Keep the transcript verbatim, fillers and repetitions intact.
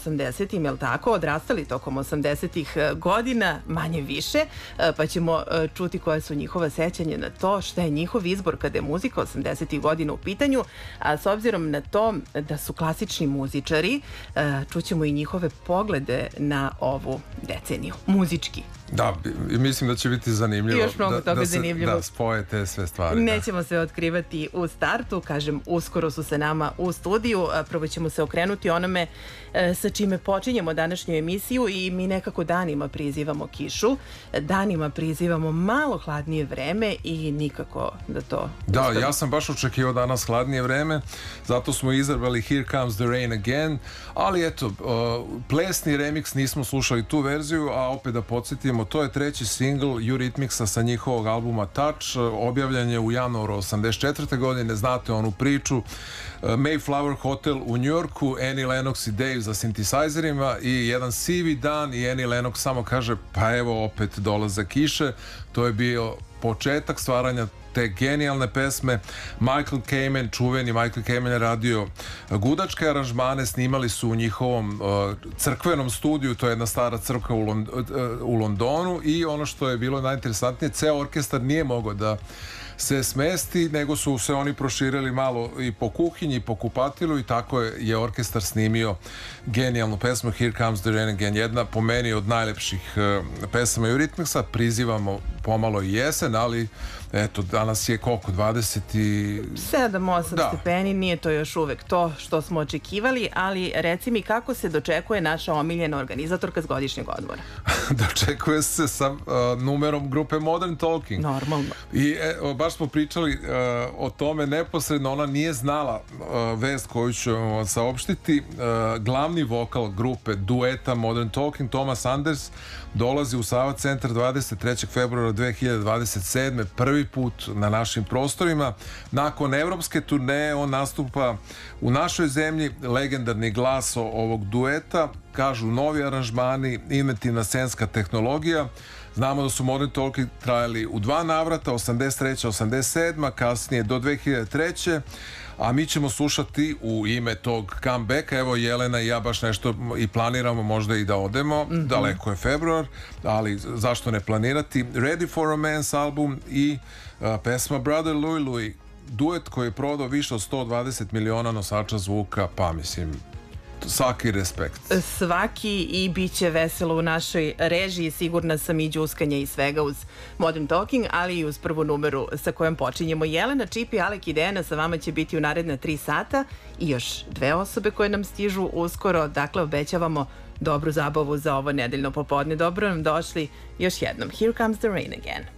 osamdesetim, jel tako, odrastali tokom osamdesetih godina, manje više, pa ćemo čuti koje su njihova sećanja na to, šta je njihov izbor kada je muzika osamdesetih godina u pitanju, a s obzirom na to da su klasični muzičari, čućemo i njihove poglede na ovu deceniju, muzički. Da, mislim da će biti zanimljivo. I još mnogo da, toga da se, zanimljivo. Da spoje te sve stvari. Nećemo se otkrivati u startu, kažem, uskoro su se nama u studiju. Prvo ćemo se okrenuti onome e, sa čime počinjemo današnju emisiju i mi nekako danima prizivamo kišu, danima prizivamo malo hladnije vreme i nikako da to... Da, uspemo. ja sam baš očekivao danas hladnije vreme, zato smo izabrali Here Comes the Rain Again, ali eto, uh, plesni remix, nismo slušali tu verziju, a opet da podsjetimo, to je treći singl Eurythmicsa sa njihovog albuma Touch, objavljen je u januaru osamdeset četvrte godine, znate onu priču, Mayflower Hotel u Njujorku, Annie Lennox i Dave za synthesizerima i jedan sivi dan i Annie Lennox samo kaže pa evo opet dolaze kiše. To je bio početak stvaranja te genijalne pesme. Michael Kamen, čuveni Michael Kamen je radio gudačke aranžmane, snimali su u njihovom uh, crkvenom studiju, to je jedna stara crkva u, Lond uh, u Londonu, i ono što je bilo najinteresantnije, ceo orkestar nije mogao da se smesti, nego su se oni proširili malo i po kuhinji i po kupatilu i tako je, je orkestar snimio genijalnu pesmu Here Comes the Rain Again, jedna po meni od najlepših uh, pesama Eurythmicsa. Prizivamo pomalo i jesen, ali eto, danas je koliko, dvadeset sedam osam stepeni, nije to još uvek to što smo očekivali, ali reci mi kako se dočekuje naša omiljena organizatorka s godišnjeg odmora? Dočekuje se sa uh, numerom grupe Modern Talking. Normalno. I e, baš smo pričali uh, o tome neposredno, ona nije znala uh, vest koju ću vam saopštiti. Uh, glavni vokal grupe dueta Modern Talking, Thomas Anders, dolazi u Sava centar dvadeset trećeg februara dve hiljade dvadeset sedme prvi put na našim prostorima. Nakon evropske turneje on nastupa u našoj zemlji, legendarni glas ovog dueta, kažu novi aranžmani, inovativna scenska tehnologija. Znamo da su Modern Talking trajali u dva navrata, osamdeset treće osamdeset sedma, kasnije do dve hiljade treće a mi ćemo slušati u ime tog comebacka. Evo, Jelena i ja baš nešto i planiramo, možda i da odemo, mm-hmm. daleko je februar, ali zašto ne planirati. Ready for Romance album i uh, pesma Brother Louie Louie, duet koji je prodao više od sto dvadeset miliona nosača zvuka, pa mislim, svaki respekt. Svaki, i bit će veselo u našoj režiji, sigurna sam, i đuskanja i svega uz Modern Talking, ali i uz prvu numeru sa kojom počinjemo. Jelena, Čipi, Alek i Dejana sa vama će biti u naredna tri sata i još dve osobe koje nam stižu uskoro, dakle obećavamo dobru zabavu za ovo nedeljno popodne. Dobro nam došli još jednom. Here Comes the Rain Again.